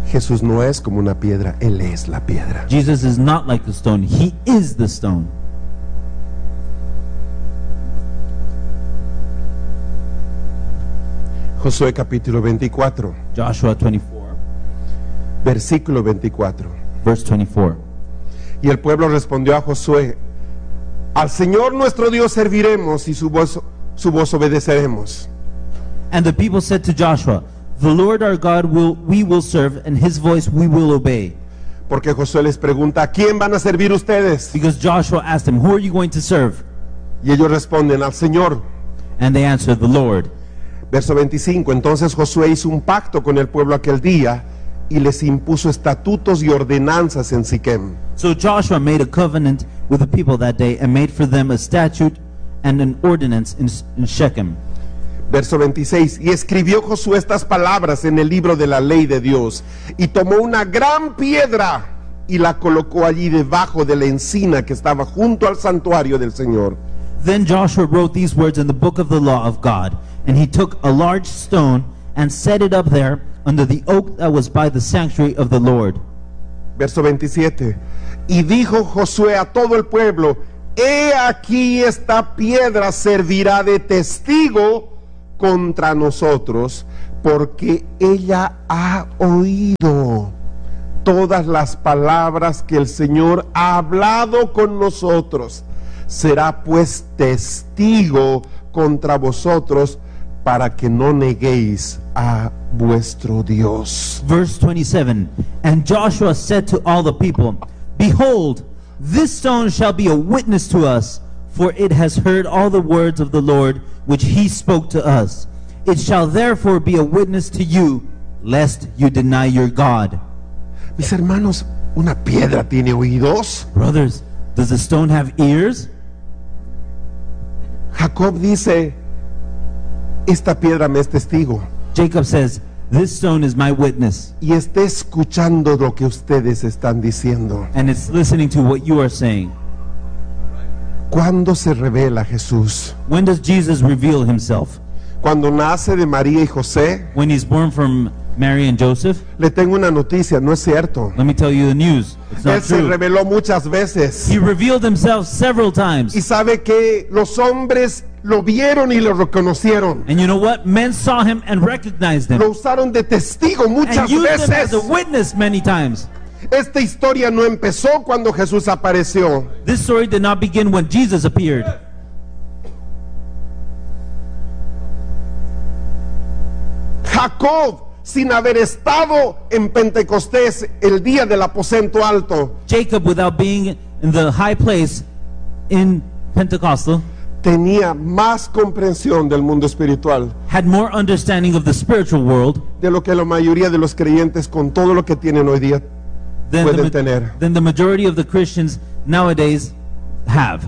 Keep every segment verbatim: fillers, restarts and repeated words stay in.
Jesús no es como una piedra, Él es la piedra. Jesus is not like the stone. He is the stone. Josué capítulo veinticuatro, Joshua twenty-four, versículo veinticuatro. verse twenty-four. Y el pueblo respondió a Josué: al Señor nuestro Dios serviremos y su voz, su voz obedeceremos. And the people said to Joshua, the Lord our God will we will serve, and his voice we will obey. Porque Josué les pregunta: ¿a quién van a servir ustedes? Because Joshua asked them, who are you going to serve? Y ellos responden: al Señor. And they answered, the Lord. Verso veinticinco. Entonces Josué hizo un pacto con el pueblo aquel día y les impuso estatutos y ordenanzas en Siquem. So Joshua made a covenant with the people that day and made for them a statute and an ordinance in, in Shechem. Verso veintiséis. Y escribió Josué estas palabras en el libro de la ley de Dios, y tomó una gran piedra y la colocó allí debajo de la encina que estaba junto al santuario del Señor. Then Joshua wrote these words in the book of the law of God, and he took a large stone and set it up there under the oak that was by the sanctuary of the Lord. Verso veintisiete. Y dijo Josué a todo el pueblo: he aquí esta piedra servirá de testigo contra nosotros, porque ella ha oído todas las palabras que el Señor ha hablado con nosotros. Será pues testigo contra vosotros, para que no neguéis a vuestro Dios. Verse twenty-seven. And Joshua said to all the people, behold, this stone shall be a witness to us, for it has heard all the words of the Lord which he spoke to us. It shall therefore be a witness to you, lest you deny your God. Mis hermanos, ¿una piedra tiene oídos? Brothers, does the stone have ears? Jacob dice: esta piedra me es testigo, Jacob says, this stone is my witness, y está escuchando lo que ustedes están diciendo. and it's listening to what you are saying. ¿Cuándo se revela Jesús? When does Jesus reveal himself? Cuando nace de María y José. When he's born from Mary and Joseph? Le tengo una noticia, no es cierto. Let me tell you the news. It's Él not se true. reveló muchas veces. He revealed himself several times. Y sabe que los hombres lo vieron y lo reconocieron. And you know what? Men saw him and recognized him. Lo usaron de testigo And muchas used him as veces. a witness many times. Esta historia no empezó cuando Jesús apareció. This story did not begin when Jesus appeared. Jacob, sin haber estado en Pentecostés el día del aposento alto, Jacob, without being in the high place in Pentecostal, tenía más comprensión del mundo espiritual had more understanding of the spiritual world de lo que la mayoría de los creyentes, con todo lo que tienen hoy día, than the, pueden ma- tener. than the majority of the Christians nowadays have.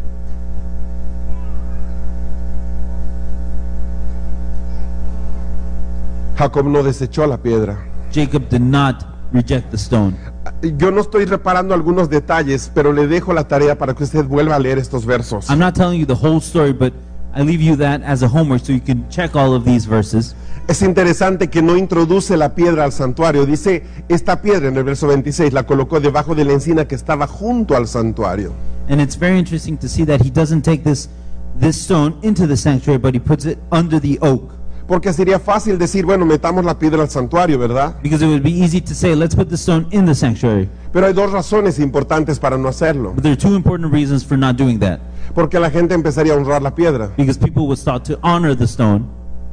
Jacob no desechó la piedra. Jacob did not reject the stone. Yo no estoy reparando algunos detalles, pero le dejo la tarea para que usted vuelva a leer estos versos. I'm not telling you the whole story, but I leave you that as a homework so you can check all of these verses. Es interesante que no introduce la piedra al santuario. Dice, esta piedra en el verso veintiséis la colocó debajo de la encina que estaba junto al santuario. And it's very interesting to see that he doesn't take this this stone into the sanctuary, but he puts it under the oak. Porque sería fácil decir, bueno, metamos la piedra al santuario, ¿verdad? Because it would be easy to say, let's put the stone in the sanctuary. Pero hay dos razones importantes para no hacerlo. But there are two important reasons for not doing that. Porque la gente empezaría a honrar la piedra. Because people would start to honor the stone.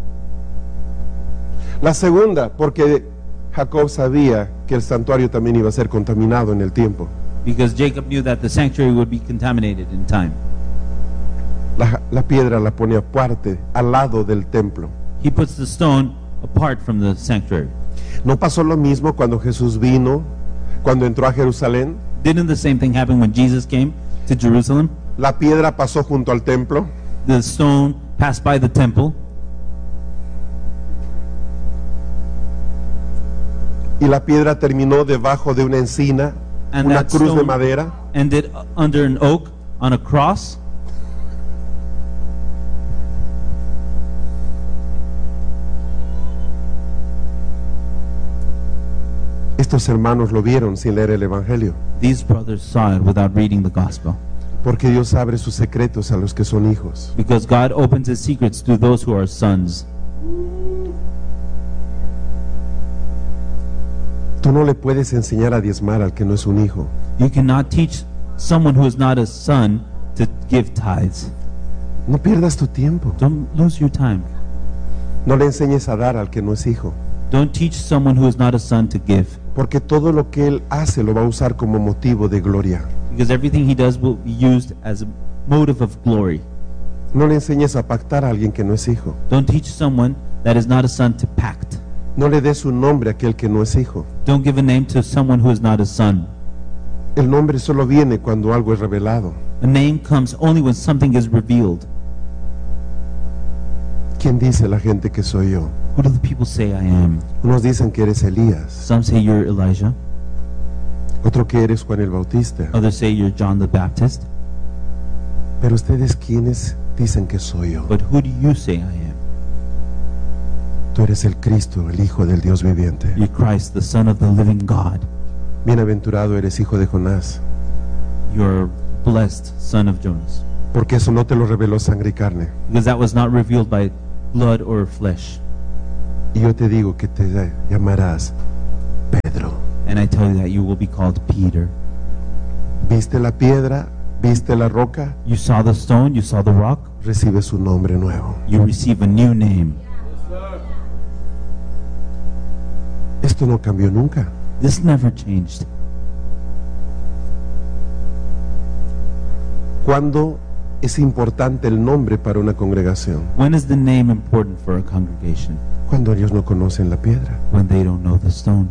La segunda, porque Jacob sabía que el santuario también iba a ser contaminado en el tiempo. Because Jacob knew that the sanctuary would be contaminated in time. La, la piedra la pone aparte, al lado del templo. He puts the stone apart from the sanctuary. ¿No pasó lo mismo cuando Jesús vino, cuando entró a Jerusalén? Didn't the same thing happen when Jesus came to Jerusalem? La piedra pasó junto al templo. The stone passed by the temple, Y la piedra terminó debajo de una encina, and una that cruz de stone madera. ended under an oak on a cross. Estos hermanos lo vieron sin leer el Evangelio, These brothers saw it without reading the gospel. porque Dios abre sus secretos a los que son hijos. Because God opens his secrets to those who are sons. Tú no le puedes enseñar a diezmar al que no es un hijo. You cannot teach someone who is not a son to give tithes. No pierdas tu tiempo. Don't lose your time. No le enseñes a dar al que no es hijo, Don't teach someone who is not a son to give. porque todo lo que él hace lo va a usar como motivo de gloria. Because everything he does will be used as a motive of glory. No le enseñes a pactar a alguien que no es hijo. Don't teach someone that is not a son to pact. No le des un nombre a aquel que no es hijo. Don't give a name to someone who is not a son. El nombre solo viene cuando algo es revelado. A name comes only when something is revealed. ¿Quién dice la gente que soy yo? Who do the people say I am? Unos dicen que eres Elías, Some say you're Elijah. otro que eres Juan el Bautista. Others say you're John the Baptist. Pero ustedes, ¿quiénes dicen que soy yo? But who do you say I am? Tú eres el Cristo, el Hijo del Dios viviente. You're Christ, the Son of the living God. Bienaventurado eres hijo de Jonás, You're blessed son of Jonas. porque eso no te lo reveló sangre y carne. Because that was not revealed by blood or flesh. Y yo te digo que te llamarás Pedro. And I tell you that you will be called Peter. ¿Viste la piedra? ¿Viste la roca? You saw the stone, you saw the rock, Recibe su nombre nuevo. you receive a new name. Esto no cambió nunca. This never changed. ¿Cuándo es importante el nombre para una congregación? When is the name important for a congregation? Cuando ellos no conocen la piedra. When they don't know the stone.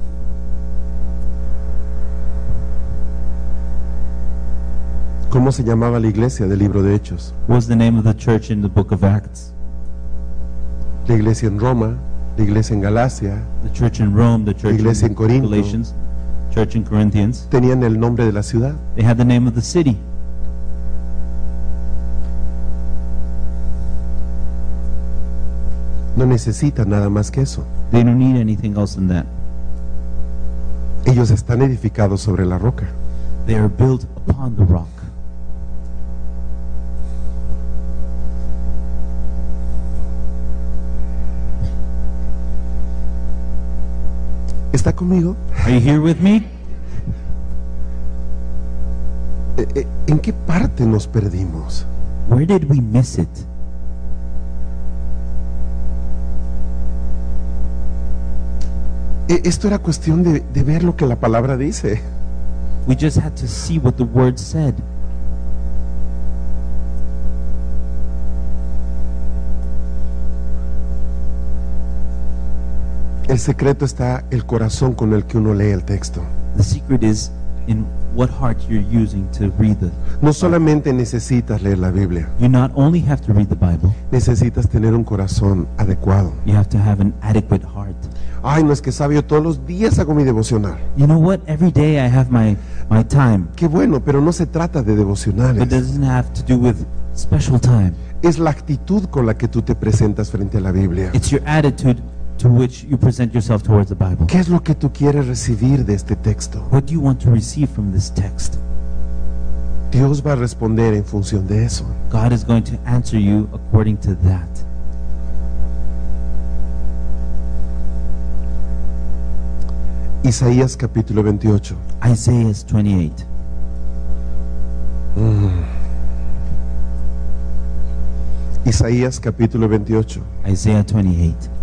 ¿Cómo se llamaba la iglesia del libro de Hechos? What's the name of the church in the book of Acts? La iglesia en Roma, la iglesia en Galacia, The church in Rome, the church Iglesia en in Corinto. Galatians, church in Corinthians. tenían el nombre de la ciudad. They had the name of the city. No necesitan nada más que eso. They don't need anything else than that. Ellos están edificados sobre la roca. They are built upon the rock. ¿Está conmigo? Are you here with me? Eh, eh, ¿En qué parte nos perdimos? Where did we miss it? Eh, Esto era cuestión de, de ver lo que la palabra dice. We just had to see what the word said. El secreto está el corazón con el que uno lee el texto. The secret is in what heart you're using to read the No solamente necesitas leer la Biblia, You not only have to read the Bible, necesitas tener un corazón adecuado. you have to have an adequate heart. Ay, no es que sabe, yo todos los días hago mi devocional. You know what? Every day I have my, my time. Qué bueno, pero no se trata de But it devocionales. doesn't have to do with special time. Es la actitud con la que tú te presentas frente a la Biblia. It's your attitude to which you present yourself towards the Bible. ¿Qué es lo que tú quieres recibir de este texto? What do you want to receive from this text? Dios va a responder en función de eso. God is going to answer you according to that. Isaías capítulo veintiocho. Isaiah twenty-eight. Isaías capítulo veintiocho. Isaiah twenty-eight.